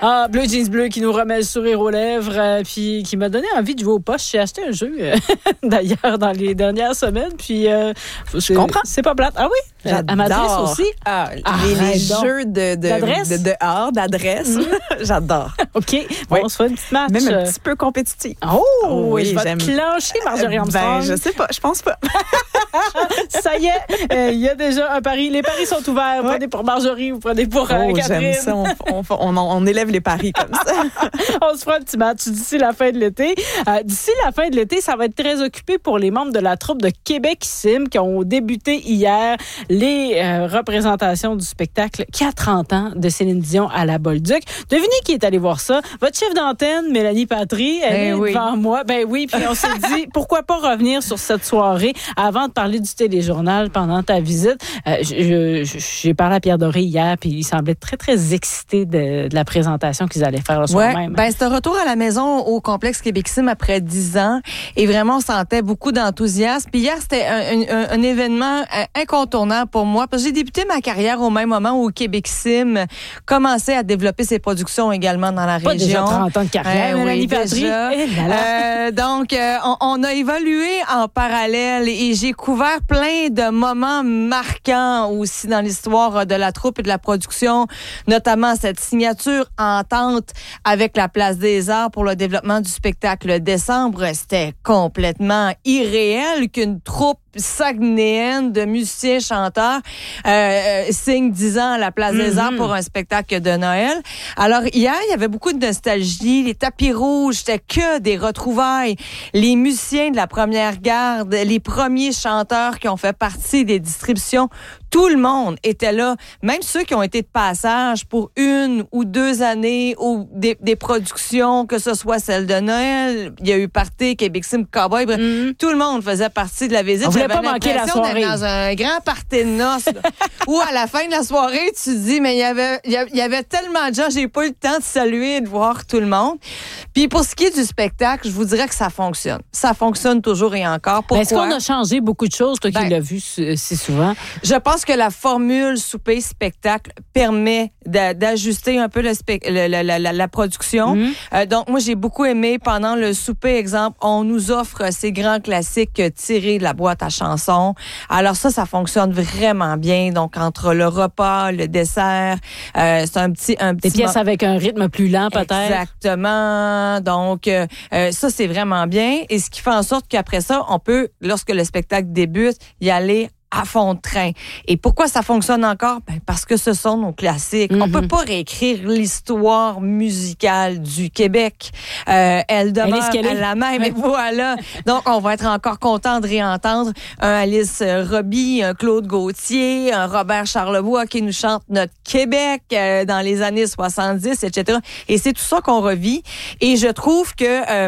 Ah, Bleu Jeans Bleu qui nous remet le sourire aux lèvres, puis qui m'a donné envie de jouer au poste. J'ai acheté un jeu, d'ailleurs, dans les dernières semaines, puis je comprends. C'est pas plate. Ah oui? J'adore. À m'adresse aussi? Les jeux d'adresse. J'adore. OK. Bon, on se fait une petite match. Même un petit peu compétitif. Oh, oui, je vais te clencher, Marjorie Armstrong. Je sais pas, je pense pas. Ça y est, il y a déjà un pari. Les paris sont ouverts. Vous prenez pour Marjorie, vous prenez pour Catherine. J'aime ça. On élève les paris comme ça. On se fera un petit match d'ici la fin de l'été. D'ici la fin de l'été, ça va être très occupé pour les membres de la troupe de Québec-Sim qui ont débuté hier les représentations du spectacle qui a 30 ans de Céline Dion à la Bolduc. Devinez qui est allé voir ça? Votre chef d'antenne, Mélanie Patry, elle est devant moi. Ben oui, puis on s'est dit, pourquoi pas revenir sur cette soirée avant de parler du téléjournal pendant ta visite. J'ai parlé à Pierre Doré hier, puis il semblait très, très excité de la présentation qu'ils allaient faire le soir même. Ben, c'est un retour à la maison au complexe Québec-Sim après 10 ans. Et vraiment, on sentait beaucoup d'enthousiasme. Puis hier, c'était un événement incontournable pour moi, parce que j'ai débuté ma carrière au même moment où Québec-Sim commençait à développer ses productions également dans la région. Pas déjà 30 ans de carrière, Mélanie Patry. Donc, on a évolué en parallèle et j'ai couvert plein de moments marquants aussi dans l'histoire de la troupe et de la production, notamment cette signature entente avec la Place des Arts pour le développement du spectacle décembre. C'était complètement irréel qu'une troupe saguenéenne de musiciens chanteurs signe 10 ans à la Place des Arts pour un spectacle de Noël. Alors hier, il y avait beaucoup de nostalgie. Les tapis rouges, c'était que des retrouvailles. Les musiciens de la première garde, les premiers chanteurs qui ont fait partie des distributions, tout le monde était là. Même ceux qui ont été de passage pour 1 ou 2 années ou des productions, que ce soit celle de Noël, il y a eu Party, Québec-Sim, Cowboy, tout le monde faisait partie de la visite. On voulait pas manquer la soirée. Dans un grand party de noces, où à la fin de la soirée, tu te dis, mais il y avait tellement de gens, j'ai pas eu le temps de saluer et de voir tout le monde. Puis pour ce qui est du spectacle, je vous dirais que ça fonctionne. Ça fonctionne toujours et encore. Pourquoi? Est-ce qu'on a changé beaucoup de choses, toi qui l'as vu si souvent? Je pense que la formule souper-spectacle permet d'ajuster un peu la production. Donc, moi, j'ai beaucoup aimé pendant le souper, exemple, on nous offre ces grands classiques tirés de la boîte à chansons. Alors ça fonctionne vraiment bien. Donc, entre le repas, le dessert, c'est un petit des pièces avec un rythme plus lent, peut-être. Exactement. Donc, ça, c'est vraiment bien. Et ce qui fait en sorte qu'après ça, on peut, lorsque le spectacle débute, y aller à fond de train. Et pourquoi ça fonctionne encore? Ben parce que ce sont nos classiques. On peut pas réécrire l'histoire musicale du Québec. Elle demeure la même. Et voilà. Donc, on va être encore content de réentendre un Alice Roby, un Claude Gauthier, un Robert Charlebois qui nous chante notre Québec dans les années 70, etc. Et c'est tout ça qu'on revit. Et je trouve que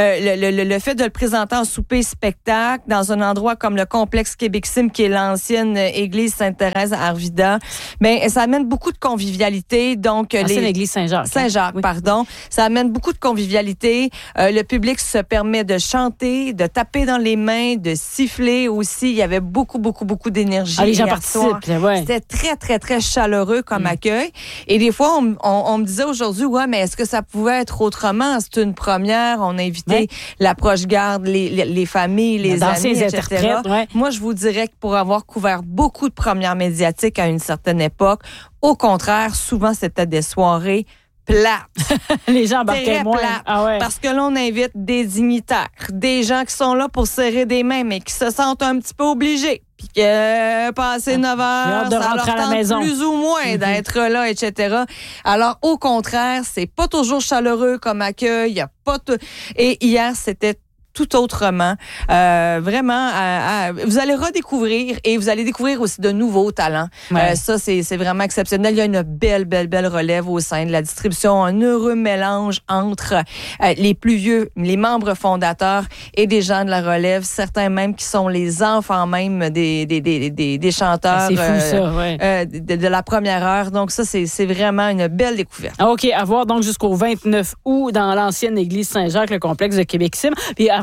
le fait de le présenter en souper-spectacle dans un endroit comme le complexe Québec-Sim, qui est l'ancienne église Sainte-Thérèse à Arvida, ben ça amène beaucoup de convivialité. Donc l'ancienne église Saint-Jacques. Saint-Jacques, oui. Pardon. Ça amène beaucoup de convivialité. Le public se permet de chanter, de taper dans les mains, de siffler aussi. Il y avait beaucoup d'énergie. Les gens participent. Ouais. C'était très, très, très chaleureux comme accueil. Et des fois, on me disait aujourd'hui, mais est-ce que ça pouvait être autrement? C'est une première. On a invité la proche garde, les familles, les amis, etc. Moi, je vous dirais que pour avoir couvert beaucoup de premières médiatiques à une certaine époque, au contraire, souvent, c'était des soirées plates. Les gens embarquaient moins. Parce que là, on invite des dignitaires, des gens qui sont là pour serrer des mains, mais qui se sentent un petit peu obligés. Puis que passer 9 heures, ça leur tente plus ou moins d'être là, etc. Alors, au contraire, c'est pas toujours chaleureux comme accueil. Y a pas Et hier, c'était tout autrement. Vraiment, vous allez redécouvrir et vous allez découvrir aussi de nouveaux talents. Ça, c'est vraiment exceptionnel. Il y a une belle relève au sein de la distribution, un heureux mélange entre les plus vieux, les membres fondateurs et des gens de la relève, certains même qui sont les enfants même des chanteurs. C'est fou, ça, de la première heure. Donc ça, c'est vraiment une belle découverte. OK, à voir donc jusqu'au 29 août dans l'ancienne église Saint-Jacques, le complexe de Québec-Sim. Puis avant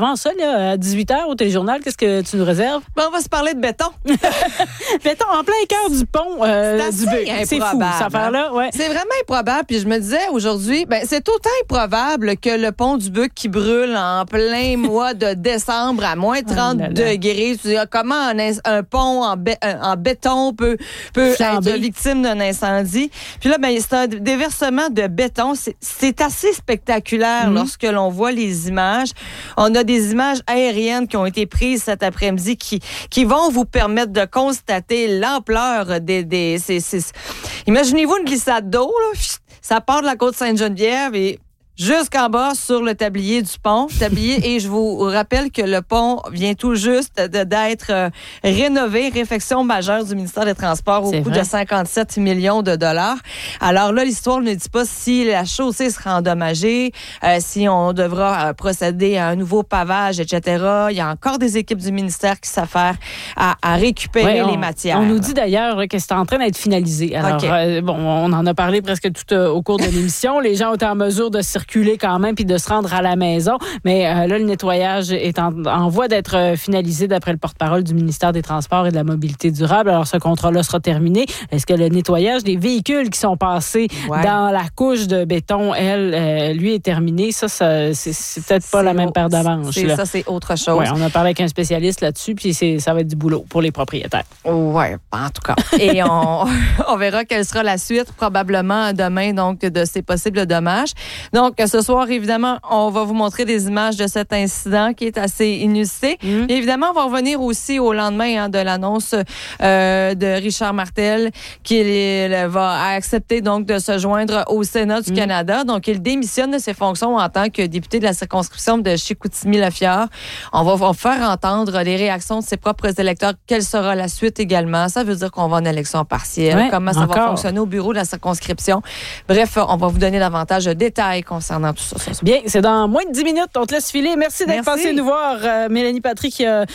avant ça, là, à 18h au téléjournal, qu'est-ce que tu nous réserves? Ben, on va se parler de béton. Béton en plein cœur du pont du Buc. C'est fou, cette affaire-là. Ouais. C'est vraiment improbable. Puis je me disais aujourd'hui, c'est autant improbable que le pont du Buc qui brûle en plein mois de décembre à moins 30 degrés. Tu dis, comment un pont en béton peut être victime d'un incendie? Puis là, c'est un déversement de béton. C'est assez spectaculaire lorsque l'on voit les images. On a des images aériennes qui ont été prises cet après-midi qui vont vous permettre de constater l'ampleur des Imaginez-vous une glissade d'eau, là. Ça part de la côte Sainte-Geneviève et jusqu'en bas sur le tablier du pont. Et je vous rappelle que le pont vient tout juste d'être rénové. Réfection majeure du ministère des Transports au coût de 57 millions de dollars. Alors là, l'histoire ne dit pas si la chaussée sera endommagée, si on devra procéder à un nouveau pavage, etc. Il y a encore des équipes du ministère qui s'affairent à récupérer les matières. On nous dit d'ailleurs que c'est en train d'être finalisé. Alors, on en a parlé presque tout au cours de l'émission. Les gens ont été en mesure de circuler quand même puis de se rendre à la maison. Mais là, le nettoyage est en voie d'être finalisé d'après le porte-parole du ministère des Transports et de la Mobilité durable. Alors, ce contrat-là sera terminé. Est-ce que le nettoyage des véhicules qui sont passés dans la couche de béton, lui, est terminé? Ça c'est peut-être pas la même paire de manches. Ça, c'est autre chose. Ouais, on a parlé avec un spécialiste là-dessus, puis ça va être du boulot pour les propriétaires. Oui, en tout cas. Et on verra quelle sera la suite, probablement demain, donc, de ces possibles dommages. Donc, ce soir, évidemment, on va vous montrer des images de cet incident qui est assez inusité. Et évidemment, on va revenir aussi au lendemain de l'annonce de Richard Martel qui va accepter donc de se joindre au Sénat du Canada. Donc, il démissionne de ses fonctions en tant que député de la circonscription de Chicoutimi-Lafière. On va faire entendre les réactions de ses propres électeurs. Quelle sera la suite également? Ça veut dire qu'on va en élection partielle. Comment ça va fonctionner au bureau de la circonscription? Bref, on va vous donner davantage de détails concernant tout ça. Bien, c'est dans moins de 10 minutes. On te laisse filer. Merci d'être passé nous voir. Mélanie Patry qui a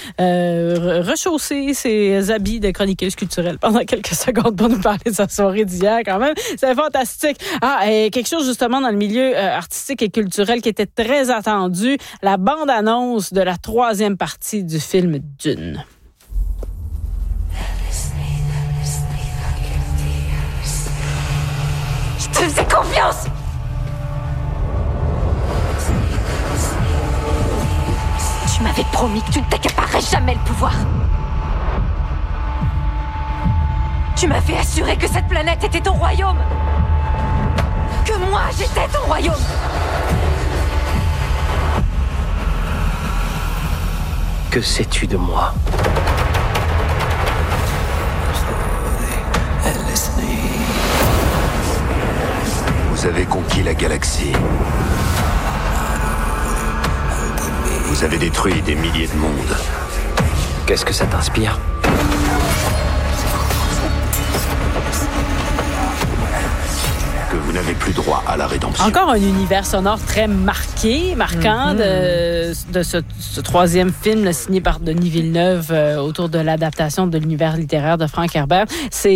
rechaussé ses habits de chroniqueuse culturelle pendant quelques secondes pour nous parler de sa soirée d'hier quand même. C'est fantastique. Et quelque chose justement dans le milieu artistique et culturel qui était très attendu. La bande-annonce de la 3e partie du film Dune. Je te faisais confiance! Tu m'avais promis que tu ne t'accaparerais jamais le pouvoir. Tu m'avais assuré que cette planète était ton royaume. Que moi, j'étais ton royaume. Que sais-tu de moi? Vous avez conquis la galaxie. Vous avez détruit des milliers de mondes. Qu'est-ce que ça t'inspire? Que vous n'avez plus droit à la rédemption. Encore un univers sonore très marquant de ce 3e film signé par Denis Villeneuve autour de l'adaptation de l'univers littéraire de Frank Herbert. C'est